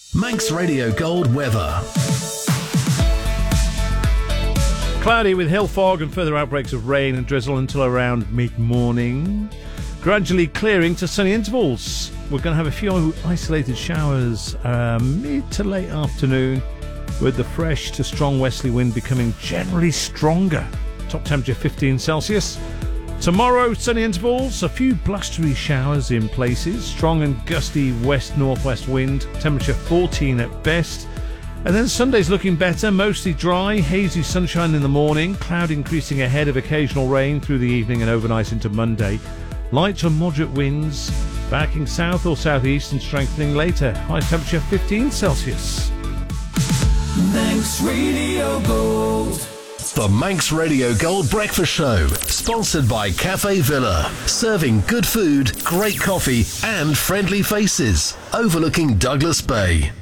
Manx Radio Gold weather. Cloudy with hill fog and further outbreaks of rain and drizzle until around mid-morning. Gradually clearing to sunny intervals. We're going to have a few isolated showers mid to late afternoon, with the fresh to strong westerly wind becoming generally stronger. Top temperature 15 Celsius. Tomorrow, sunny intervals, a few blustery showers in places, strong and gusty west-northwest wind, temperature 14 at best. And then Sunday's looking better, mostly dry, hazy sunshine in the morning, cloud increasing ahead of occasional rain through the evening and overnight into Monday. Light to moderate winds, backing south or southeast and strengthening later. High temperature 15 Celsius. Manx Radio Gold. The Manx Radio Gold Breakfast Show, sponsored by Cafe Villa, serving good food, great coffee and friendly faces, overlooking Douglas Bay.